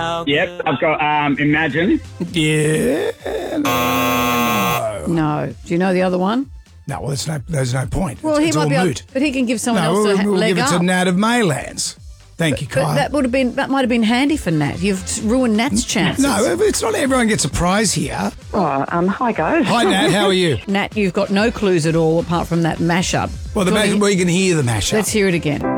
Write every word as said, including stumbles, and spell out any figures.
Yep, I've got um, Imagine. Yeah. No. Do you know the other one? No, well, there's no, there's no point. Well, it's, he it's might all be able, moot. but he can give someone No, else we'll, a we'll leg give it up. to Nat of Maylands. Thank you, But Kyle. that would have been that might have been handy for Nat. You've ruined Nat's chances. No, it's not everyone gets a prize here. Oh, um, hi guys. Hi, Nat. How are you? Nat, you've got no clues at all apart from that mashup. Well, the Do you mash, wanna- well, you can hear the mashup. Let's hear it again.